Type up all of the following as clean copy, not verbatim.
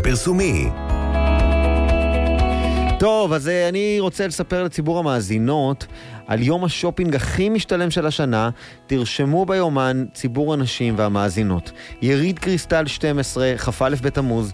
הפרסומי. טוב, אז אני רוצה לספר לציבור המאזינות על יום השופינג הכי משתלם של השנה. תרשמו ביומן ציבור הנשים והמאזינות. יריד קריסטל 12, כ"א בתמוז,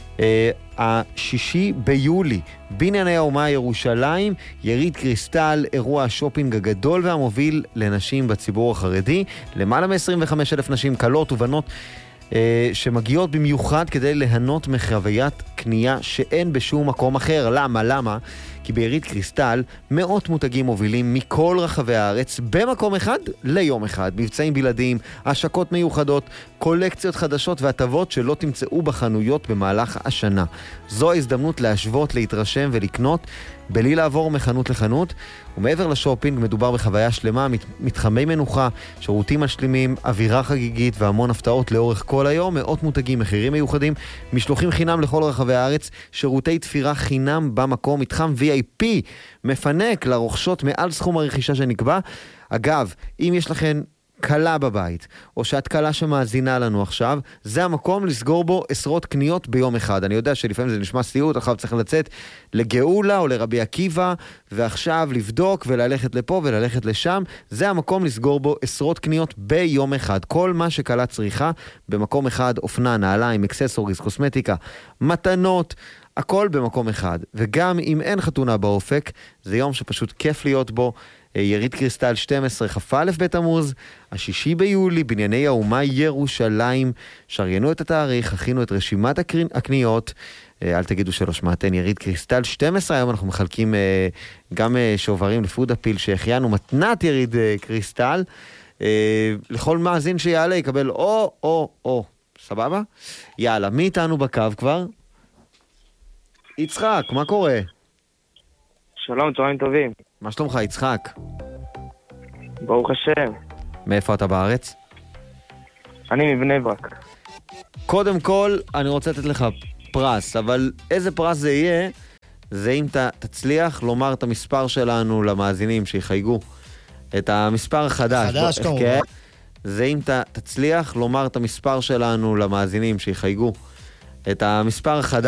השישי ביולי, בנייני האומה ירושלים, יריד קריסטל, אירוע השופינג הגדול והמוביל לנשים בציבור החרדי. למעלה מ-25,000 נשים, קלות ובנות, שמגיעות במיוחד כדי ליהנות מחוויית קנייה שאין בשום מקום אחר. למה? כי ביריד קריסטל מאות מותגים מובילים מכל רחבי הארץ במקום אחד ליום אחד. מבצעים בלעדיים, השקות מיוחדות, קולקציות חדשות והטבות שלא תמצאו בחנויות במהלך השנה. זו ההזדמנות להשוות, להתרשם ולקנות בלי לעבור מחנות לחנות. ומעבר לשופינג מדובר בחוויה שלמה, מתחמי מנוחה, שירותים משלימים, אווירה חגיגית והמון הפתעות לאורך כל היום. מאות מותגים, מחירים מיוחדים, משלוחים חינם לכל רחבי הארץ, שירותי תפירה חינם במקום, מתחם VIP מפנק לרוכשות מעל סכום הרכישה שנקבע. אגב, אם יש לכם קלה בבית, או שאת קלה שמאזינה לנו עכשיו, זה המקום לסגור בו עשרות קניות ביום אחד. אני יודע שלפעמים זה נשמע סיוט, עכשיו צריך לצאת לגאולה או לרבי עקיבא, ועכשיו לבדוק וללכת לפה וללכת לשם. זה המקום לסגור בו עשרות קניות ביום אחד. כל מה שקלה צריכה במקום אחד, אופנה, נעליים, אקססוריז, קוסמטיקה, מתנות, הכל במקום אחד. וגם אם אין חתונה באופק, זה יום שפשוט כיף להיות בו. יריד קריסטל 12, כ"א בתמוז, השישי ביולי, בנייני האומה ירושלים. שריינו את התאריך, הכינו את רשימת הקניות, אל תגידו שלא שמעתן. יריד קריסטל 12, היום אנחנו מחלקים גם שוברים לפוד אפיל שהחיינו מתנת יריד קריסטל. לכל מאזין שיעלה יקבל או. סבבה? יאללה, מי איתנו בקו כבר? יצחק, מה קורה? שלום, צהריים טובים. מה שלומך, יצחק? ברוך השם. מאיפה אתה בארץ? אני מבני ברק. קודם כל, אני רוצה לתת לך פרס, אבל איזה פרס זה יהיה? זה אם אתה תצליח לומר את המספר שלנו למאזינים שיחייגו. את המספר החדש. חדש כמובן. זה אם אתה תצליח לומר את המספר שלנו למאזינים שיחייגו. את המספר החדש.